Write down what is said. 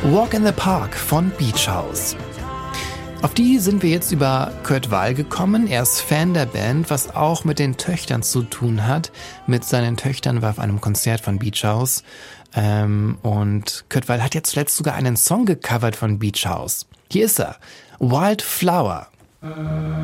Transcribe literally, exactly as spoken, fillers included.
Walk in the Park von Beach House. Auf die sind wir jetzt über Kurt Weill gekommen. Er ist Fan der Band, was auch mit den Töchtern zu tun hat. Mit seinen Töchtern war er auf einem Konzert von Beach House. Ähm, und Kurt Weill hat jetzt zuletzt sogar einen Song gecovert von Beach House. Hier ist er, Wildflower.